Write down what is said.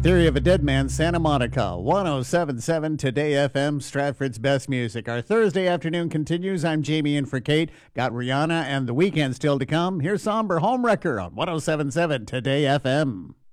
Theory of a Dead Man, Santa Monica, 1077 Today FM, Stratford's best music. Our Thursday afternoon continues. I'm Jamie in for Kate. Got Rihanna and The Weeknd still to come. Here's Somber Homewrecker on 1077 Today FM.